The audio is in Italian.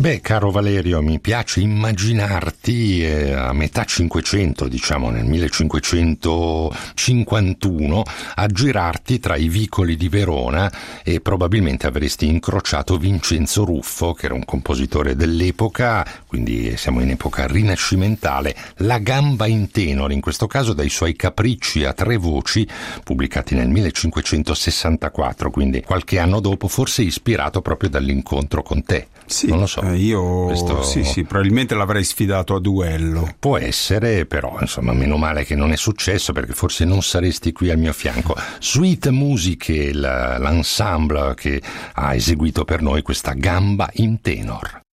Beh, caro Valerio, mi piace immaginarti a metà Cinquecento, diciamo nel 1551, aggirarti tra i vicoli di Verona e probabilmente avresti incrociato Vincenzo Ruffo, che era un compositore dell'epoca, quindi siamo in epoca rinascimentale, La gamba in tenore, in questo caso dai suoi capricci a tre voci, pubblicati nel 1564, quindi qualche anno dopo, forse ispirato proprio dall'incontro con te. Sì, non lo so. Io Questo sì, probabilmente l'avrei sfidato a duello. può essere, però insomma meno male che non è successo, perché forse non saresti qui al mio fianco. Sweet Music, l'ensemble che ha eseguito per noi questa gamba in tenor.